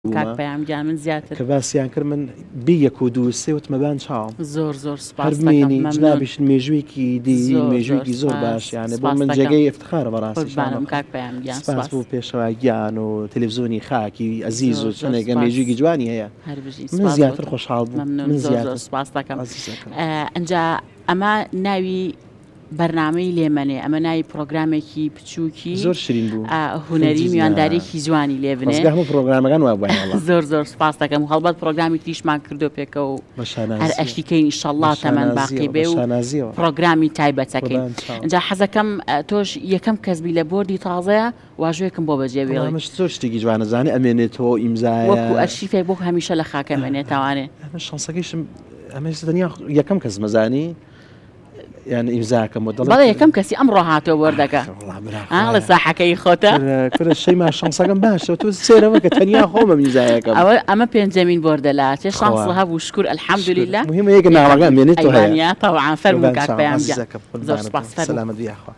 کاک پەیامگیان من زیاتر کە باسییان کرد من بیەک و دوو سێ وتمەبان چاوم زۆر سپاس هەرمێنی جنابیش مێژوویکی دی مێژوویکی زۆر باشیانە بۆ من جێگەی افتخارە بەڕاستیشانم کاک پەیامگیان سپاس بۆ پێشەواگیان و تەلەڤیزیۆنی خاکی عەزیز و چەندێکە مێژوویکی جوانی هەیە من زیاتر خۆشحاڵ بووم من زیاتر سپاس دەکەم ئەنجا ئەمە ناوی بەرنامەی لێمەنێ ئەمە ناوی پرۆگرامێکی بچووکی زۆر شیرین بوو هوەری میواندارێکی جوانی لێبنێ پرۆگرامەکان وابووین زۆر سپاس دەکەم هەڵبەت پرۆگرامی تریشمان کردو پێکە و هەر ئەشتیکەی ئینشەڵڵا تەمەن باقی بێ و پرۆگرامی تایبەتەکەین اینجا حەزەکەم تۆش یەکەم کەسبی لە بۆردی تازەیە واژوەیەکم بۆ بەجێ بێڵێ زۆر شتێکی جوانە زانێ ئەمێنێتەوە ئیمزایە وەکو ئەرشیفێک بۆ هەمیشە لە خاکە مێنێتوانێ شانسەکەیشم ئەمە دنیا یەکەم کەس مەزانی یان ئیمزاکەم بەڵێ یەکەم کەسی ئەمڕۆ هاتۆ وەردەکە لە ساحەکەی خۆتە شەیما شانسەکەم باشە تو سێرەوە کە تەنیا خۆمە میزایەکەم ئەمە پێنجەمین بۆردەلا چێ شانس هەبوو شکر الحەمدولله مهمە یەکە ناوەکە ئەمێنێتەوە هەیە طبعا فەرموو کاک پەیامگیان زۆر سپاس سەلامەت بیاخوا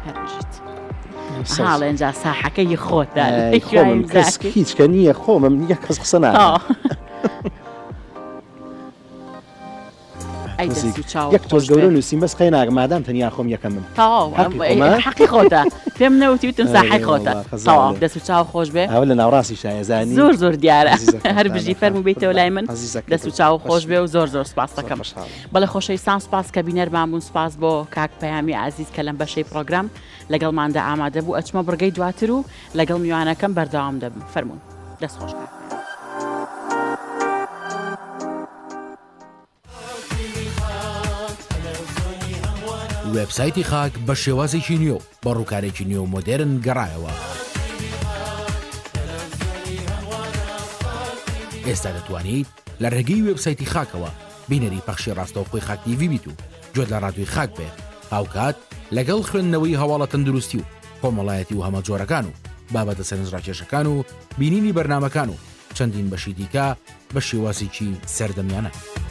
حاڵە ئەنجا ساحەکەی خۆتە کەس هیچکە نییە خۆمم یەک کەس قسە ناکەم یەک تۆز گەورە نووسیم بەس قەی ناکەم مادام تەنیا خۆم یەکەم من حەقی خۆتە پێم نەوتی وتم ساحەی خۆتە تەواو دەست و چاو خۆش بێ ئەوە لە ناوڕاستی شایەزانی زۆر دیارە هەر بژی فەرموو بیتەوە لای من دەست و چاو خۆش بێ و زۆر سپاس دەکەم بەڵێ خۆشەویستان سپاس کە بینەرمان بوون سپاس بۆ کاک پەیامی عەزیز کە لەم بەشەی پرۆگرام لەگەڵماندا ئامادە بوو ئەچمە بڕگەی دواتر و لەگەڵ میوانەکەم بەردەوام دەبم فەرموون دەست خۆش بێ وێبسایتی خاک بە شێوازێکی نیۆ بە ڕووکارێکی نیۆ مۆدێرن گەڕایەوە. ئێستا دەتوانیت لە ڕێگەی وێبسایتی خاکەوە بینەری پەخشی ڕاستەوخۆی خاک تیڤی بیت و گوێت لە ڕادیۆی خاک بێ هاوکات لەگەڵ خوێندنەوەی هەواڵە تەندروستی و کۆمەڵایەتی و هەمە جۆرەکان و بابەتە سەرنجڕاکێشەکان و بینینی بەرنامەکان و چەندین بەشی دیکە بە شێوازێکی سەردەمیانە.